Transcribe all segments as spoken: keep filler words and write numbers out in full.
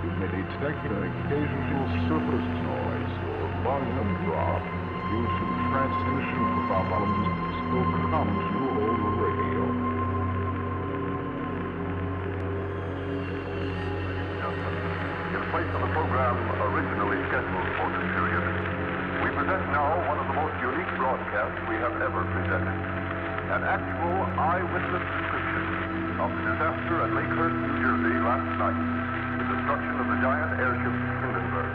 You may detect an occasional surface noise or volume drop due to transmission problems still common to older radio. In place of the program originally scheduled for this period, we present now one of the most unique broadcasts we have ever presented. An actual eyewitness description of the disaster at Lakehurst, New Jersey last night, the destruction of the giant airship Hindenburg.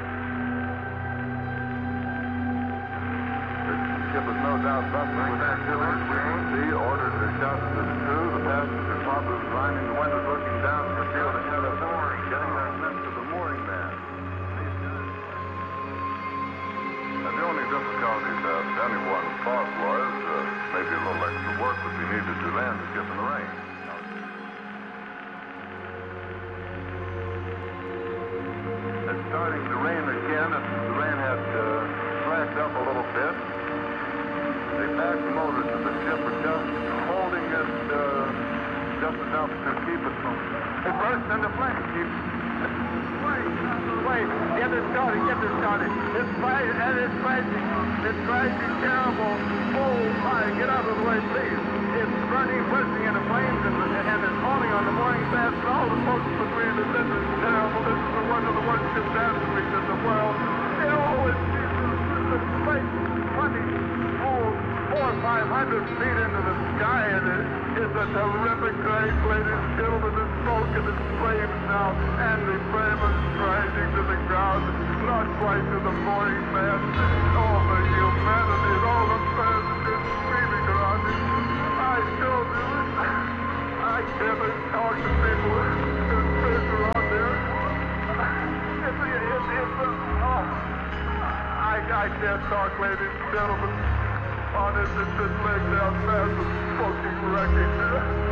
The ship is no doubt bustling with activity. We can see orders are shouted to the crew. The passenger poppers lining the windows looking down to the field ahead of them, getting their sense of the mooring man. And the only difficulty that anyone thought was uh, maybe a little extra work would be needed to land the ship in the rain. It's starting to rain again. The rain had uh, slacked up a little bit. The back motors of the ship are just holding it uh, just enough to keep it from... It burst into flames. Keep... Wait, wait, get it started, get it started. It's fighting, and it's crashing. It's crashing terrible. Oh my, get out of the way, please. It's running, bursting into flames, and, and it's falling on the mooring mast. All the folks agree that this is terrible. This is one of the worst catastrophes in the world. Oh, it's, it's like twenty, oh, four or five hundred feet into the sky, and it is a terrific crash, ladies and gentlemen. There's smoke and it's flames now, and the frame is crashing to the ground, not quite to the mooring mast. All the humanity and all the passengers screaming around it. I still do it. I can't talk to people. There's pressure on there. It's, it's, it's, oh. I, I can't talk, ladies and gentlemen. On it, it's just laying down massive smoking wreckage.